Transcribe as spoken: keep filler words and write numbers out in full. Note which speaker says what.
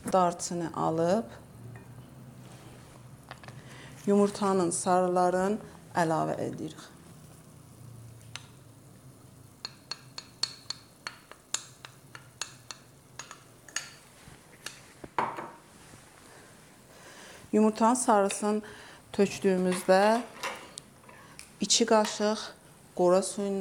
Speaker 1: darçını alıb yumurtanın sarılarını əlavə edirik. Yumurtanın sarısını tökdüyümüzdə iki qaşıq qora suyundan